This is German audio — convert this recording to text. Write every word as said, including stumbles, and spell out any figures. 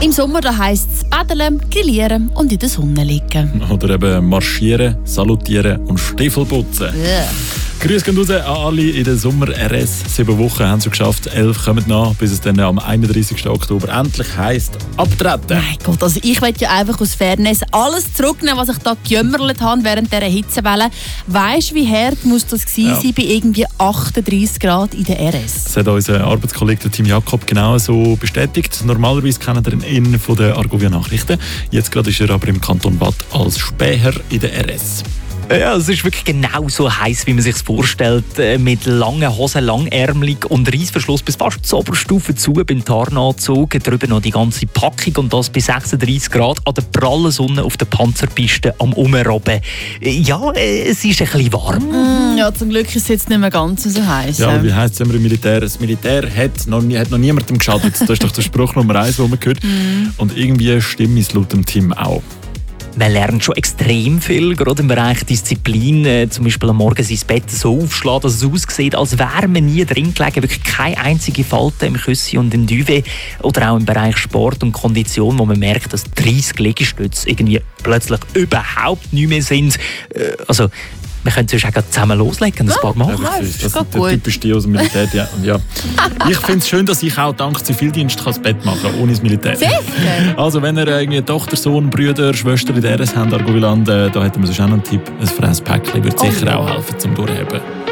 Im Sommer heisst es paddeln, grillieren und in der Sonne liegen. Oder eben marschieren, salutieren und Stiefel putzen. Yeah. Grüße gehen raus an alle in der Sommer-R S. Sieben Wochen haben sie geschafft, elf kommen nach, bis es dann am einunddreißigsten Oktober endlich heisst, abtreten. Mein Gott, also ich will ja einfach aus Fairness alles zurücknehmen, was ich da gejämmerlet habe während dieser Hitzewelle. Weisst du, wie hart muss das gewesen Ja. sein bei irgendwie achtunddreißig Grad in der R S? Das hat unser Arbeitskollege Tim Jakob genau so bestätigt. Normalerweise kennt er ihn von den Argovia Nachrichten. Jetzt gerade ist er aber im Kanton Waadt als Späher in der R S. Ja, es ist wirklich genau so heiß, wie man sich es vorstellt. Mit langen Hosen, langärmelig und Reissverschluss bis fast zur Oberstufe zu beim Tarnanzug. Drüber noch die ganze Packung und das bei sechsunddreißig Grad an der prallen Sonne auf der Panzerpiste am Umrobben. Ja, es ist ein bisschen warm. Mm, ja, zum Glück ist es jetzt nicht mehr ganz so heiß. Ja, aber wie heisst es immer im Militär? Das Militär hat noch, nie, hat noch niemandem geschadet. Das ist doch der Spruch Nummer eins, den man hört. Und irgendwie stimmt es laut dem Team auch. Man lernt schon extrem viel, gerade im Bereich Disziplin. Äh, zum Beispiel am Morgen sein Bett so aufschlagen, dass es aussieht, als wäre man nie drin gelegen. Wirklich keine einzige Falte im Küssi und im Duvet. Oder auch im Bereich Sport und Kondition, wo man merkt, dass dreißig Liegestütze irgendwie plötzlich überhaupt nicht mehr sind. Äh, also, wir können sonst auch zusammen loslegen, ein paar Mal. Ja, das das ist das grad sind der gut. typisch die aus dem Militär. Ja. Und ja. Ich finde es schön, dass ich auch dank Zivildienst das Bett machen kann, ohne das Militär. Sicher? Also wenn ihr irgendwie Tochter, Sohn, Brüder, Schwester in der R S habt, Argoviland, äh, da hätten wir sonst auch noch einen Tipp. Ein Fresspäckchen würde Oh sicher ja. auch helfen zum Durchheben.